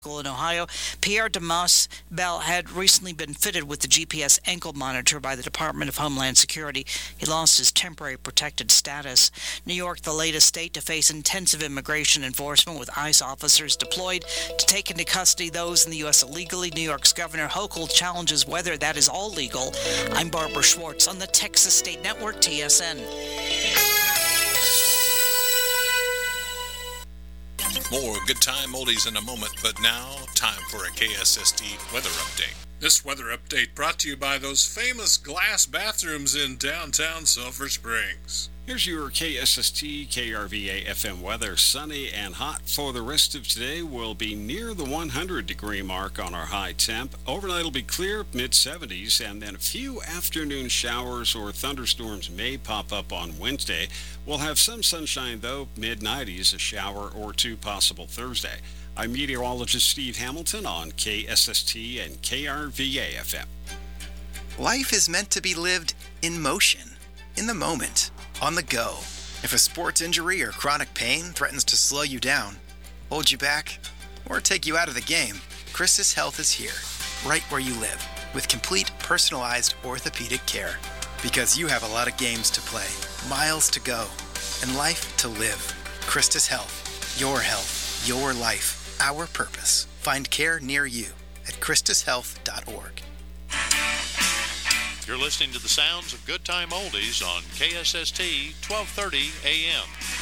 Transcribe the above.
in Ohio. Pierre Damas Bell had recently been fitted with the GPS ankle monitor by the Department of Homeland Security. He lost his temporary protected status. New York, the latest state to face intensive immigration enforcement with ICE officers deployed to take into custody those in the U.S. illegally. New York's Governor Hochul challenges whether that is all legal. I'm Barbara Schwartz on the Texas State Network, TSN. More Good Time oldies in a moment, but now, time for a KSST weather update. This weather update brought to you by those famous glass bathrooms in downtown Sulphur Springs. Here's your KSST KRVA FM weather. Sunny and hot for the rest of today. Will be near the 100-degree mark on our high temp. Overnight will be clear, mid-70s, and then a few afternoon showers or thunderstorms may pop up on Wednesday. We'll have some sunshine, though, mid-90s, a shower or two possible Thursday. I'm meteorologist Steve Hamilton on KSST and KRVA FM. Life is meant to be lived in motion, in the moment, on the go. If a sports injury or chronic pain threatens to slow you down, hold you back, or take you out of the game, Christus Health is here, right where you live, with complete personalized orthopedic care. Because you have a lot of games to play, miles to go, and life to live. Christus Health, your life, our purpose. Find care near you at christushealth.org. You're listening to the sounds of Good Time Oldies on KSST 1230 AM.